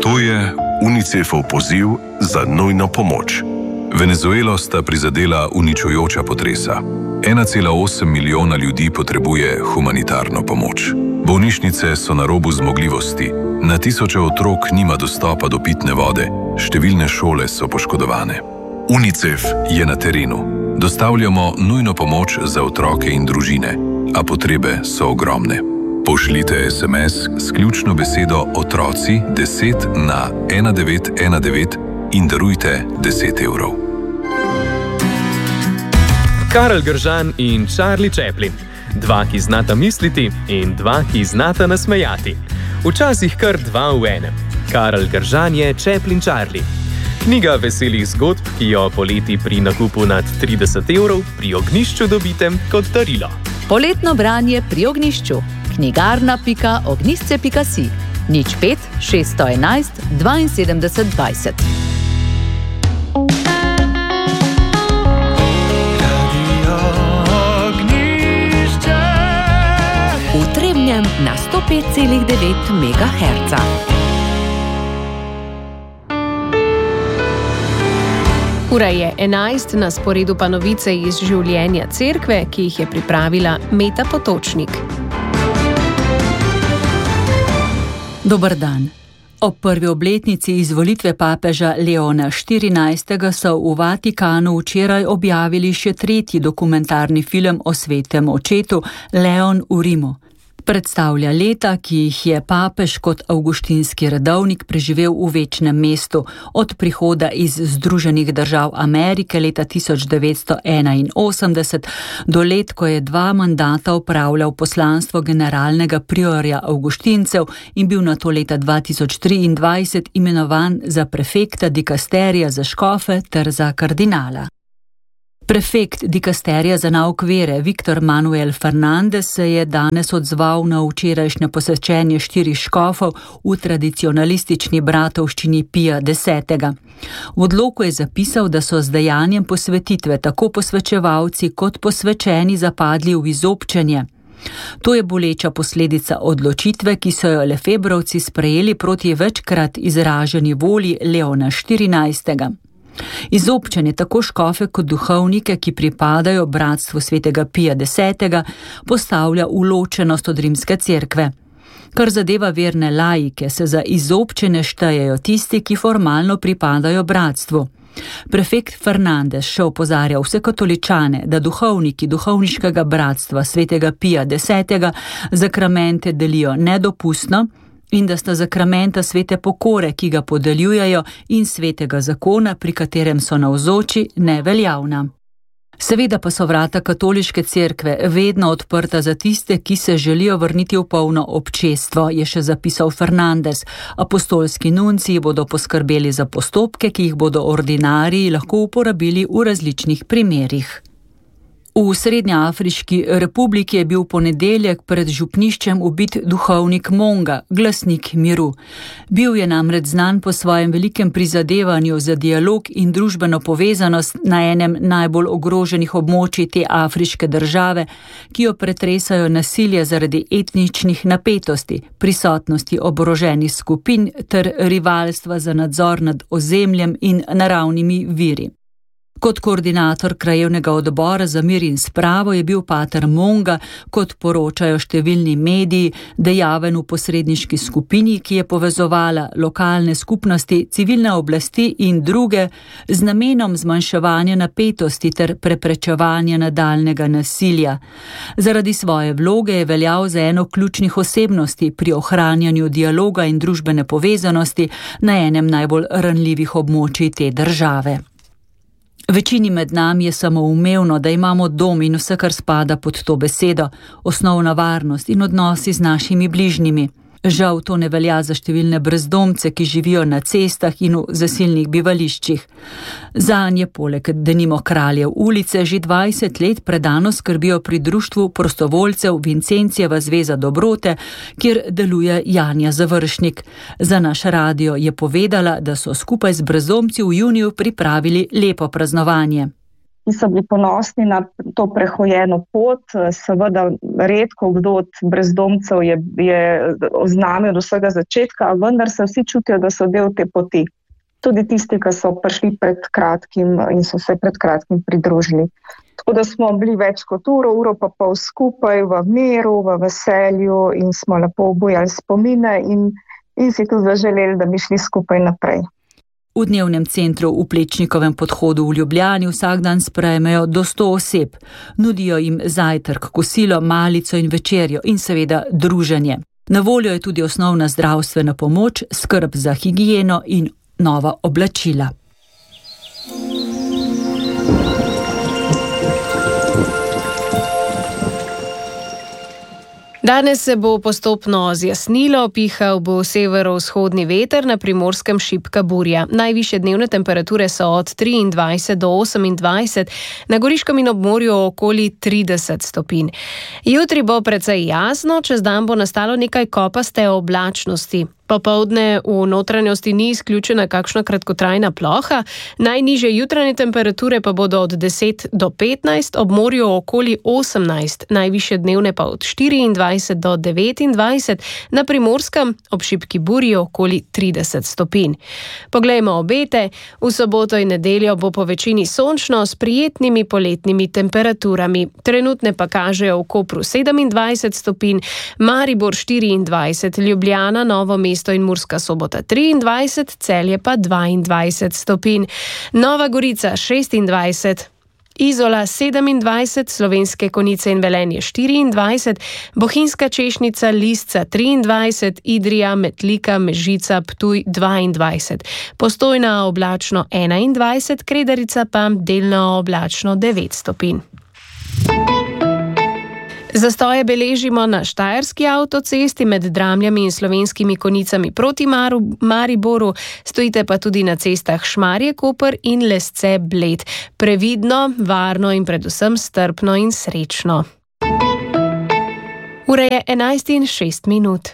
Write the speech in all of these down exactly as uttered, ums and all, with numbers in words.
To je UNICEF-ov poziv za nujno pomoč. Venezuelo sta prizadela uničujoča potresa. ena cela osem milijona ljudi potrebuje humanitarno pomoč. Bolnišnice so na robu zmogljivosti, na tisoče otrok nima dostopa do pitne vode, številne šole so poškodovane. UNICEF je na terenu. Dostavljamo nujno pomoč za otroke in družine, a potrebe so ogromne. Pošljite es em es s ključno besedo otroci deset na ena devet ena devet in darujte deset evrov. Karel Gržan in Charlie Chaplin. Dva, ki znata misliti in dva, ki znata nasmejati. Včasih kar dva v enem. Karel Gržan je Chaplin Charlie. Knjiga veselih zgodb, ki jo poleti pri nakupu nad trideset evrov pri Ognjišču dobite kot darilo. Poletno branje pri Ognjišču. knjigarna pika ognjišče pika si. Nič pet šeststo enajst dvainsedemdeset dvajset. V Trebnjem na sto pet celih devet megaherca. Ura je enajst, na sporedu pa novice iz življenja cerkve, ki jih je pripravila Meta Potočnik. Dober dan. Ob prvi obletnici izvolitve papeža Leona štirinajstega so v Vatikanu včeraj objavili še tretji dokumentarni film o svetem očetu Leon v Rimu. Predstavlja leta, ki jih je papež kot avguštinski redovnik preživel v večnem mestu, od prihoda iz Združenih držav Amerike leta tisoč devetsto enainosemdeset do let, ko je dva mandata opravljal poslanstvo generalnega priorja avguštincev in bil nato leta dva tisoč triindvajset imenovan za prefekta dikasterija za škofe ter za kardinala. Prefekt dikasterija za nauk vere Viktor Manuel Fernandez se je danes odzval na včerajšnje posvečenje štirih škofov v tradicionalistični bratovščini Pija desetega. V odloku je zapisal, da so z dejanjem posvetitve tako posvečevalci kot posvečeni zapadli v izobčenje. To je boleča posledica odločitve, ki so jo Lefebrovci sprejeli proti večkrat izraženi volji Leona štirinajstega. Izobčenje tako škofe kot duhovnike, ki pripadajo bratstvu svetega Pija desetega, postavlja v ločenost od rimske cerkve. Kar zadeva verne laike, se za izobčene štejejo tisti, ki formalno pripadajo bratstvu. Prefekt Fernandez še opozarja vse katoličane, da duhovniki duhovniškega bratstva svetega Pija desetega zakramente delijo nedopustno in da sta zakramenta svete pokore, ki ga podeljujejo, in svetega zakona, pri katerem so navzoči, neveljavna. Seveda pa so vrata katoliške cerkve vedno odprta za tiste, ki se želijo vrniti v polno občestvo, je še zapisal Fernandez. Apostolski nunciji bodo poskrbeli za postopke, ki jih bodo ordinariji lahko uporabili v različnih primerih. V Srednjeafriški republiki je bil ponedeljek pred župniščem ubit duhovnik Monga, glasnik miru. Bil je namreč znan po svojem velikem prizadevanju za dialog in družbeno povezanost na enem najbolj ogroženih območij te afriške države, ki jo pretresajo nasilje zaradi etničnih napetosti, prisotnosti oboroženih skupin ter rivalstva za nadzor nad ozemljem in naravnimi viri. Kot koordinator krajevnega odbora za mir in spravo je bil pater Monga, kot poročajo številni mediji, dejaven v posredniški skupini, ki je povezovala lokalne skupnosti, civilne oblasti in druge z namenom zmanjševanja napetosti ter preprečevanja nadaljnega nasilja. Zaradi svoje vloge je veljal za eno ključnih osebnosti pri ohranjanju dialoga in družbene povezanosti na enem najbolj ranljivih območij te države. Večini med nami je samoumevno, da imamo dom in vse, kar spada pod to besedo, osnovna varnost in odnosi z našimi bližnjimi. Žal to ne velja za številne brezdomce, ki živijo na cestah in v zasilnih bivališčih. Zanje poleg denimo Kraljev ulice že dvajset let predano skrbijo pri društvu prostovoljcev Vincencijeva zveza dobrote, kjer deluje Janja Završnik. Za naš radio je povedala, da so skupaj z brezdomci v juniju pripravili lepo praznovanje. ki so bili ponosni na to prehojeno pot. Seveda redko kdo od brezdomcev je, je oznamil do vsega začetka, vendar se vsi čutijo, da so del te poti. Tudi tisti, ki so prišli pred kratkim in so se pred kratkim pridružili. Tako da smo bili več kot uro, uro pa pol skupaj v miru, v veselju in smo lepo obujali spomine in, in si tudi zaželeli, da bi šli skupaj naprej. V dnevnem centru v Plečnikovem podhodu v Ljubljani vsak dan sprejmejo do sto oseb. Nudijo jim zajtrk, kosilo, malico in večerjo in seveda druženje. Na voljo je tudi osnovna zdravstvena pomoč, skrb za higieno in nova oblačila. Danes se bo postopno zjasnilo, pihal bo severovzhodni veter, na Primorskem šibka burja. Najvišje dnevne temperature so od triindvajset do osemindvajset, na Goriškem in ob morju okoli trideset stopinj. Jutri bo precej jasno, čez dan bo nastalo nekaj kopaste oblačnosti. Popoldne v notranjosti ni izključena kakšna kratkotrajna ploha, najnižje jutranje temperature pa bodo od deset do petnajst, ob morju okoli osemnajst, najvišje dnevne pa od štiriindvajset do devetindvajset, na Primorskem ob šibki burji okoli trideset stopinj. Poglejmo obete, v soboto in nedeljo bo po večini sončno s prijetnimi poletnimi temperaturami. Trenutne pa kažejo v Kopru sedemindvajset stopinj, Maribor štiriindvajset, Ljubljana, Novo mesto in Murska Sobota triindvajset, Celje pa dvaindvajset stopinj. Nova Gorica šestindvajset, Izola sedemindvajset, Slovenske Konjice in Velenje štiriindvajset, Bohinjska Češnica, Lisca triindvajset, Idrija, Metlika, Mežica, Ptuj dvaindvajset, Postojna oblačno enaindvajset, Kredarica pa delno oblačno devet stopinj. Zastoje beležimo na Štajerski avtocesti med Dramljami in Slovenskimi Konjicami proti Maru, Mariboru, stojite pa tudi na cestah Šmarje-Koper in Lesce-Bled. Previdno, varno in predvsem strpno in srečno. Ura je enajst in šest minut.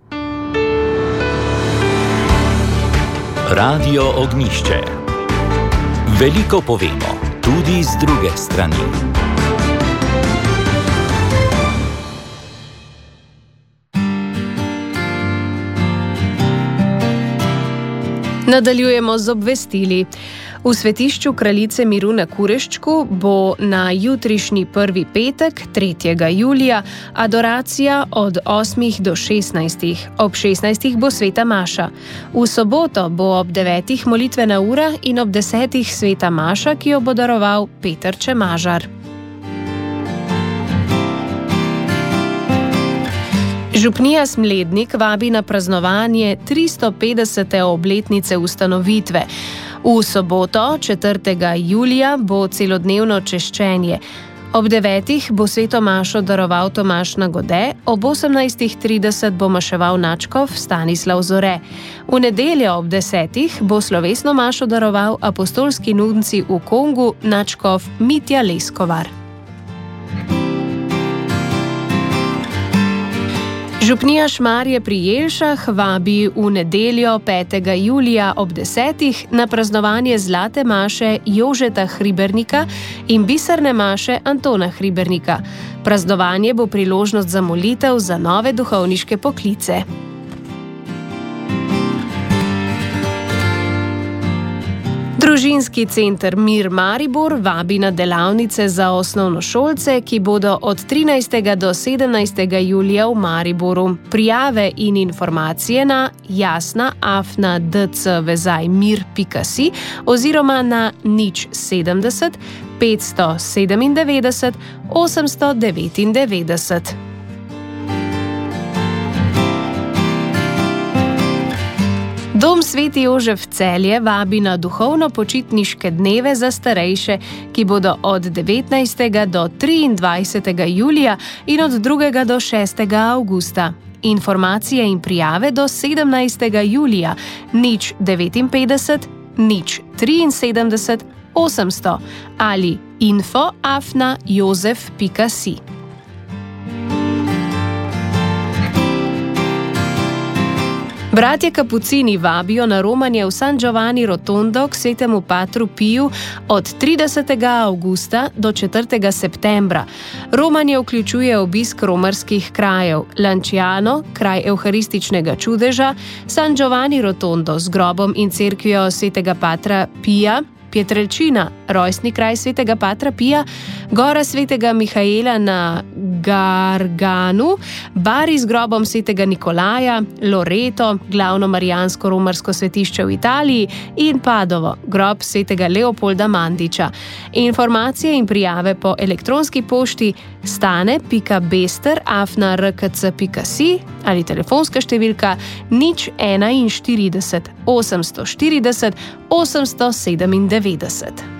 Radio Ognjišče. Veliko povemo, tudi z druge strani. Nadaljujemo z obvestili. V svetišču Kraljice miru na Kureščku bo na jutrišnji prvi petek, tretjega julija, adoracija od osmih do šestnajstih. Ob šestnajstih bo sveta maša. V soboto bo ob devetih molitvena ura in ob desetih sveta maša, ki jo bo daroval Peter Čemažar. Župnija Smlednik vabi na praznovanje tristo petdesete obletnice ustanovitve. V soboto, četrtega julija, bo celodnevno češčenje. Ob devetih bo sveto mašo daroval Tomaž Nagode, ob osemnajstih trideset bo maševal nadškof Stanislav Zore. V nedeljo ob desetih bo slovesno mašo daroval apostolski nunci v Kongu nadškof Mitja Leskovar. Župnija Šmarje pri Jelšah vabi v nedeljo petega julija ob desetih na praznovanje Zlate maše Jožeta Hribernika in Biserne maše Antona Hribernika. Praznovanje bo priložnost za molitev za nove duhovniške poklice. Družinski center Mir Maribor vabi na delavnice za osnovnošolce, ki bodo od trinajstega do sedemnajstega julija v Mariboru. Prijave in informacije na jasna afna d c vezaj mir pika si oziroma na nič sedemdeset petsto sedemindevetdeset osemsto devetindevetdeset. Dom Sveti Jožef Celje vabi na duhovno-počitniške dneve za starejše, ki bodo od devetnajstega do triindvajsetega julija in od drugega do šestega avgusta. Informacije in prijave do sedemnajstega julija nič devetinpetdeset nič triinsedemdeset osemsto ali info afna jozef pika si. Bratje Kapucini vabijo na romanje v San Giovanni Rotondo k svetemu patru Piju od tridesetega avgusta do četrtega septembra. Romanje vključuje obisk romarskih krajev Lanciano, kraj evharističnega čudeža, San Giovanni Rotondo z grobom in cerkvijo svetega patra Pija, Pietrelcina, rojstni kraj svetega patra Pija, gora svetega Mihaela na Garganu, Bari z grobom svetega Nikolaja, Loreto, glavno marijansko romarsko svetišče v Italiji in Padovo, grob svetega Leopolda Mandiča. Informacije in prijave po elektronski pošti stane pika bester afna r k c pika si ali telefonska številka nič enainštirideset osemsto štirideset osemsto sedemindevetdeset.